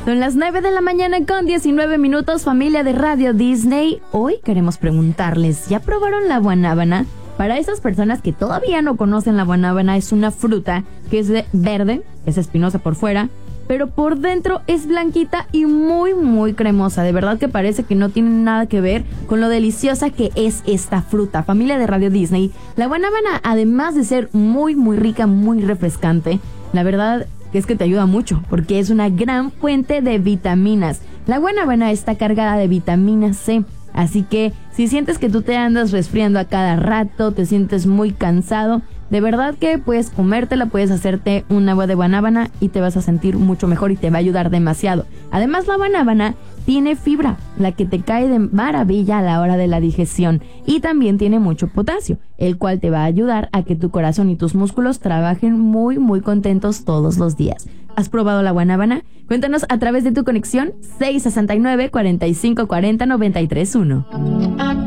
Son las 9 de la mañana con 19 minutos, familia de Radio Disney. Hoy queremos preguntarles, ¿ya probaron la guanábana? Para esas personas que todavía no conocen, la guanábana es una fruta que es verde, es espinosa por fuera, pero por dentro es blanquita y muy, muy cremosa. De verdad que parece que no tiene nada que ver con lo deliciosa que es esta fruta. Familia de Radio Disney, la guanábana, además de ser muy, muy rica, muy refrescante, la verdad que es que te ayuda mucho, porque es una gran fuente de vitaminas. La guanábana está cargada de vitamina C, así que si sientes que tú te andas resfriando a cada rato, te sientes muy cansado, de verdad que puedes comértela, puedes hacerte un agua de guanábana y te vas a sentir mucho mejor y te va a ayudar demasiado. Además, la guanábana tiene fibra, la que te cae de maravilla a la hora de la digestión, y también tiene mucho potasio, el cual te va a ayudar a que tu corazón y tus músculos trabajen muy, muy contentos todos los días. ¿Has probado la guanábana? Cuéntanos a través de tu conexión 669-4540-931.